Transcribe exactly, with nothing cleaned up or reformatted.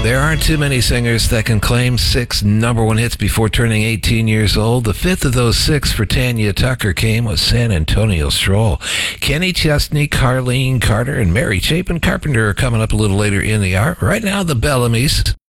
There aren't too many singers that can claim six number one hits before turning eighteen years old. The fifth of those six for Tanya Tucker came with San Antonio Stroll. Kenny Chesney, Carlene Carter, and Mary Chapin Carpenter are coming up a little later in the hour. Right now, the Bellamy's.